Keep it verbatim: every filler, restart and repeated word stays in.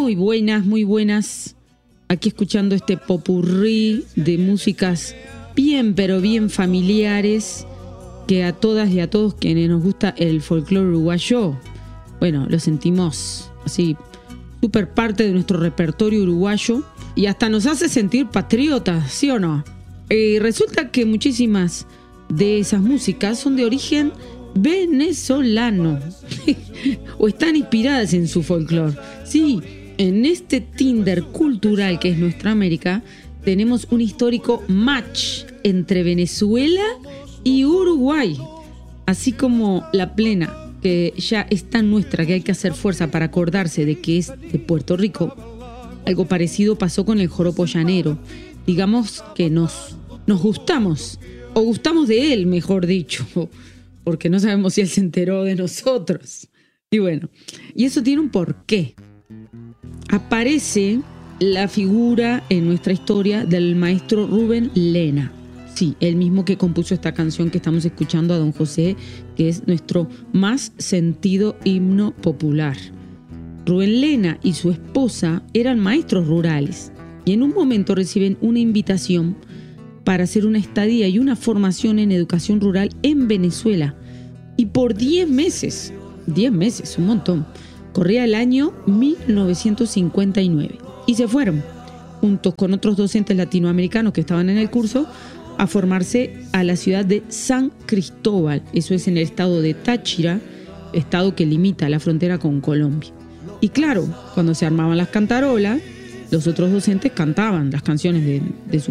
Muy buenas, muy buenas. Aquí escuchando este popurrí de músicas bien, pero bien familiares, que a todas y a todos quienes nos gusta el folclore uruguayo, bueno, lo sentimos así, súper parte de nuestro repertorio uruguayo y hasta nos hace sentir patriotas, ¿sí o no? Y resulta que muchísimas de esas músicas son de origen venezolano o están inspiradas en su folclore. Sí, en este Tinder cultural que es nuestra América, tenemos un histórico match entre Venezuela y Uruguay, así como la plena, que ya es tan nuestra que hay que hacer fuerza para acordarse de que es de Puerto Rico. Algo parecido pasó con el joropo llanero. Digamos que nos, nos gustamos, o gustamos de él, mejor dicho, porque no sabemos si él se enteró de nosotros. Y bueno, y eso tiene un porqué. Aparece la figura en nuestra historia del maestro Rubén Lena. Sí, el mismo que compuso esta canción que estamos escuchando a Don José, que es nuestro más sentido himno popular. Rubén Lena y su esposa eran maestros rurales y en un momento reciben una invitación para hacer una estadía y una formación en educación rural en Venezuela. Y por diez meses, diez meses, un montón, corría el año mil novecientos cincuenta y nueve y se fueron, juntos con otros docentes latinoamericanos que estaban en el curso, a formarse a la ciudad de San Cristóbal. Eso es en el estado de Táchira, estado que limita la frontera con Colombia. Y claro, cuando se armaban las cantarolas, los otros docentes cantaban las canciones de, de sus